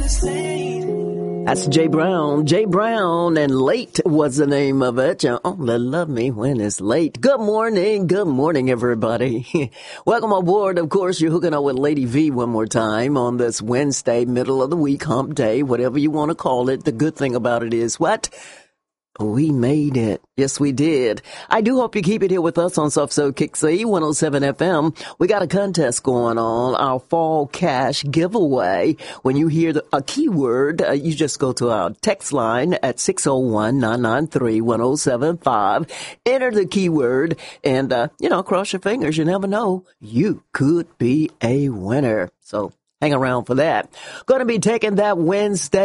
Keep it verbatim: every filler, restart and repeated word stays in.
That's Jay Brown. Jay Brown and Late was the name of it. You only love me when it's late. Good morning. Good morning, everybody. Welcome aboard. Of course, you're hooking up with Lady V one more time on this Wednesday, middle of the week, hump day, whatever you want to call it. The good thing about it is what? We made it. Yes, we did. I do hope you keep it here with us on Soft So Kixie one oh seven F M. We got a contest going on, our fall cash giveaway. When you hear the, a keyword, uh, you just go to our text line at six oh one, nine nine three, one oh seven five. Enter the keyword and, uh, you know, cross your fingers. You never know. You could be a winner. So hang around for that. Going to be taking that Wednesday